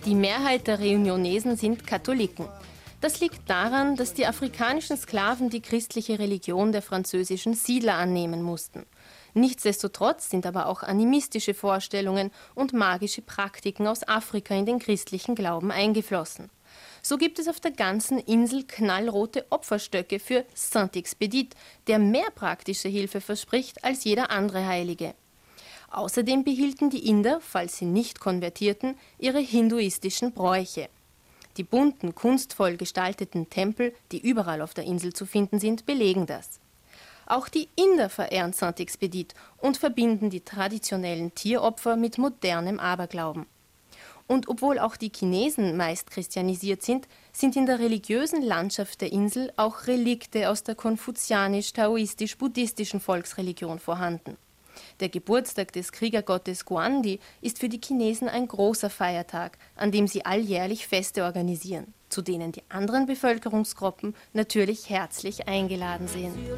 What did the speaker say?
Die Mehrheit der Reunionesen sind Katholiken. Das liegt daran, dass die afrikanischen Sklaven die christliche Religion der französischen Siedler annehmen mussten. Nichtsdestotrotz sind aber auch animistische Vorstellungen und magische Praktiken aus Afrika in den christlichen Glauben eingeflossen. So gibt es auf der ganzen Insel knallrote Opferstöcke für Saint-Expédit, der mehr praktische Hilfe verspricht als jeder andere Heilige. Außerdem behielten die Inder, falls sie nicht konvertierten, ihre hinduistischen Bräuche. Die bunten, kunstvoll gestalteten Tempel, die überall auf der Insel zu finden sind, belegen das. Auch die Inder verehren Saint-Expédit und verbinden die traditionellen Tieropfer mit modernem Aberglauben. Und obwohl auch die Chinesen meist christianisiert sind, sind in der religiösen Landschaft der Insel auch Relikte aus der konfuzianisch-taoistisch-buddhistischen Volksreligion vorhanden. Der Geburtstag des Kriegergottes Guandi ist für die Chinesen ein großer Feiertag, an dem sie alljährlich Feste organisieren, zu denen die anderen Bevölkerungsgruppen natürlich herzlich eingeladen sind.